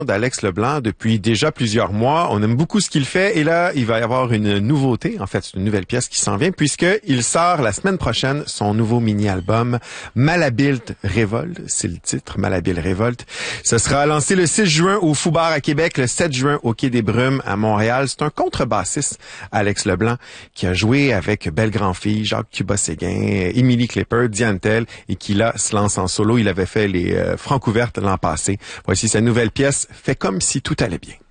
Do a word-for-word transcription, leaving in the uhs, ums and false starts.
d'Alex Leblanc depuis déjà plusieurs mois. On aime beaucoup ce qu'il fait et là, il va y avoir une nouveauté. En fait, c'est une nouvelle pièce qui s'en vient puisqu'il sort la semaine prochaine son nouveau mini-album Malhabile Révolte. C'est le titre, Malhabile Révolte. Ce sera lancé le six juin au Fou Bar à Québec, le sept juin au Quai des Brumes à Montréal. C'est un contrebassiste, Alex Leblanc, qui a joué avec Belle Grand-Fille, Jacques Cuba-Séguin, Émilie Clipper, Diane Tell et qui là se lance en solo. Il avait fait les euh, Francouvertes l'an passé. Voici sa nouvelle pièce, Fait comme si tout allait bien.